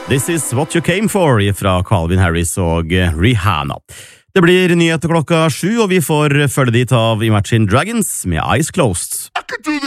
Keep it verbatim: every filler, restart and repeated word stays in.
This is what you came for fra Calvin Harris og Rihanna. Det blir nyheter klokka sju, og vi får følge dit av Imagine Dragons med Eyes Closed.